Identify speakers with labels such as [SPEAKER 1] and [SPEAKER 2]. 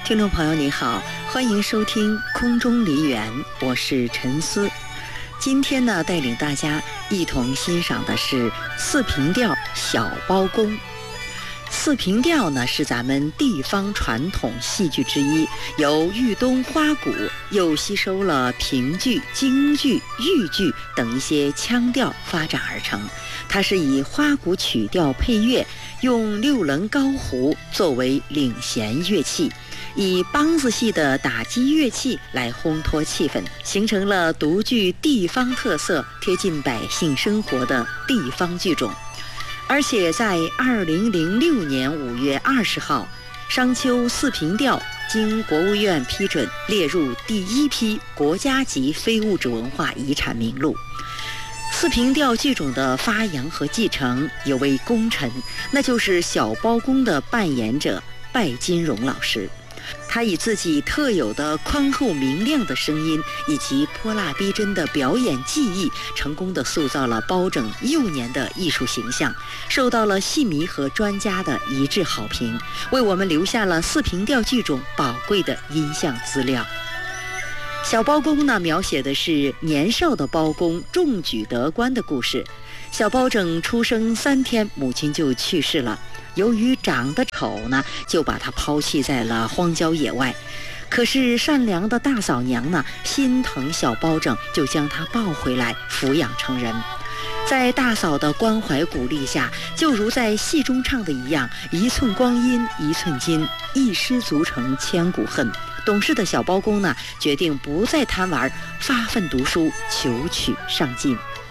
[SPEAKER 1] 听众朋友你好，欢迎收听空中梨园，我是陈思。今天呢，带领大家一同欣赏的是四平调小包公。四平调呢是咱们地方传统戏剧之一，由豫东花鼓又吸收了评剧、京剧、豫剧等一些腔调发展而成。它是以花鼓曲调配乐，用六棱高胡作为领衔乐器，以梆子戏的打击乐器来烘托气氛，形成了独具地方特色、贴近百姓生活的地方剧种。而且在2006年5月20号，商丘四平调经国务院批准列入第一批国家级非物质文化遗产名录。四平调剧种的发扬和继承有位功臣，那就是小包公的扮演者拜金荣老师。他以自己特有的宽厚明亮的声音以及泼辣逼真的表演技艺，成功地塑造了包拯幼年的艺术形象，受到了戏迷和专家的一致好评，为我们留下了四平调剧种宝贵的音像资料。小包公呢，描写的是年少的包公中举得官的故事。小包拯出生3天，母亲就去世了。由于长得丑呢，就把他抛弃在了荒郊野外。可是善良的大嫂娘呢，心疼小包拯，就将他抱回来抚养成人。在大嫂的关怀鼓励下，就如在戏中唱的一样，一寸光阴一寸金，一失足成千古恨。懂事的小包公呢，决定不再贪玩，发奋读书，求取上进。